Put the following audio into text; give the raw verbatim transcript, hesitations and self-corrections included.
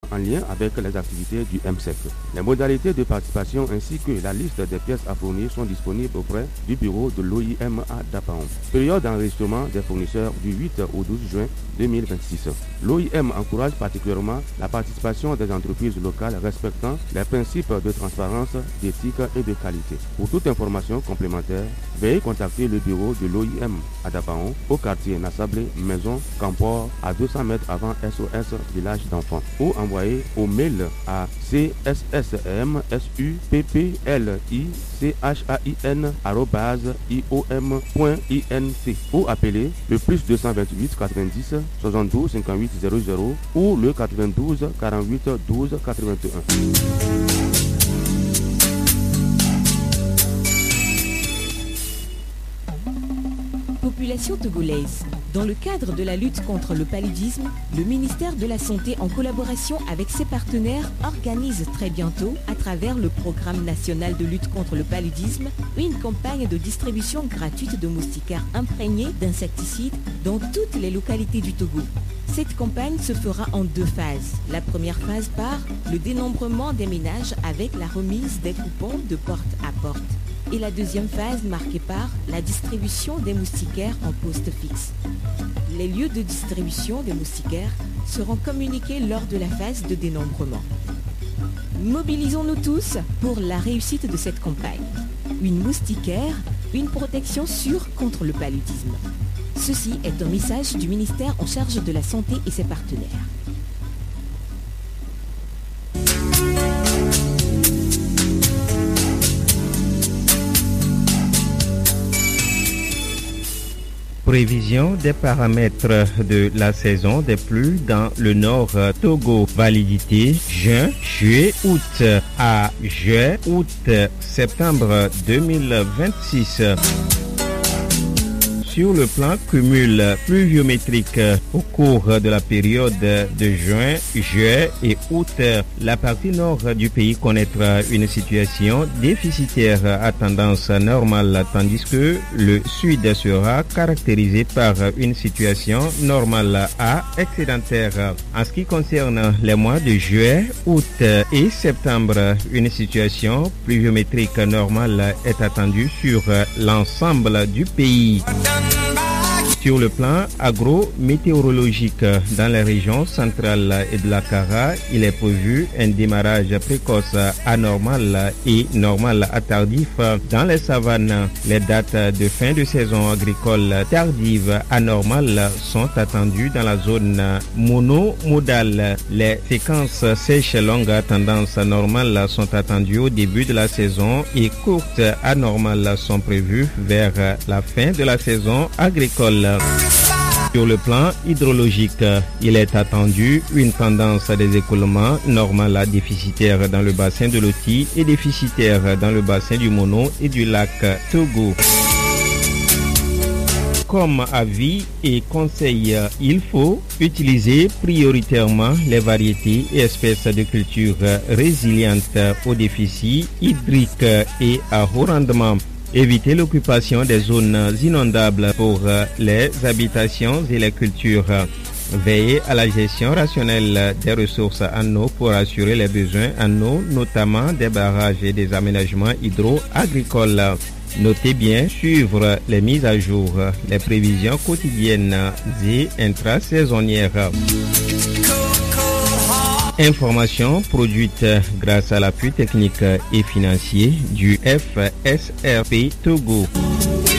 en lien avec les activités du M S E C. Les modalités de participation ainsi que la liste des pièces à fournir sont disponibles auprès du bureau de l'O I M à Dapaon. Période d'enregistrement des fournisseurs du huit au douze juin deux mille vingt-six. L'O I M encourage particulièrement la participation des entreprises locales respectant les principes de transparence, d'éthique et de qualité. Pour toute information complémentaire, veuillez contacter le bureau de l'O I M à Dapaon, au quartier Nassablé, Maison Campor, à deux cents mètres avant S O S Village d'enfants, ou envoyez au mail à c s s m s u p p l i c h a i n arobase i o m point i n t ou appelez le plus deux cent vingt-huit quatre-vingt-dix soixante-douze cinquante-huit zéro zéro ou le quatre-vingt-douze quarante-huit douze quatre-vingt-un. Population togolaise. Dans le cadre de la lutte contre le paludisme, le ministère de la Santé, en collaboration avec ses partenaires, organise très bientôt, à travers le programme national de lutte contre le paludisme, une campagne de distribution gratuite de moustiquaires imprégnés d'insecticides dans toutes les localités du Togo. Cette campagne se fera en deux phases. La première phase par le dénombrement des ménages avec la remise des coupons de porte à porte. Et la deuxième phase marquée par la distribution des moustiquaires en poste fixe. Les lieux de distribution des moustiquaires seront communiqués lors de la phase de dénombrement. Mobilisons-nous tous pour la réussite de cette campagne. Une moustiquaire, une protection sûre contre le paludisme. Ceci est un message du ministère en charge de la santé et ses partenaires. Prévision des paramètres de la saison des pluies dans le nord Togo. Validité juin, juillet, août à juillet, août, septembre deux mille vingt-six. Sur le plan cumul pluviométrique au cours de la période de juin, juillet et août, la partie nord du pays connaîtra une situation déficitaire à tendance normale, tandis que le sud sera caractérisé par une situation normale à excédentaire. En ce qui concerne les mois de juillet, août et septembre, une situation pluviométrique normale est attendue sur l'ensemble du pays. Sur le plan agro-météorologique, dans les régions centrales et de la Kara, il est prévu un démarrage précoce anormal et normal à tardif. Dans les savanes, les dates de fin de saison agricole tardive anormale sont attendues dans la zone monomodale. Les séquences sèches longues à tendance normale sont attendues au début de la saison et courtes anormales sont prévues vers la fin de la saison agricole. Sur le plan hydrologique, il est attendu une tendance des écoulements normale à déficitaire dans le bassin de l'Oti et déficitaire dans le bassin du Mono et du lac Togo. Comme avis et conseil, il faut utiliser prioritairement les variétés et espèces de cultures résilientes au déficit hydrique et à haut rendement. Éviter l'occupation des zones inondables pour les habitations et les cultures. Veiller à la gestion rationnelle des ressources en eau pour assurer les besoins en eau, notamment des barrages et des aménagements hydro-agricoles. Notez bien suivre les mises à jour, les prévisions quotidiennes et intrasaisonnières. Information produite grâce à l'appui technique et financier du F S R P Togo.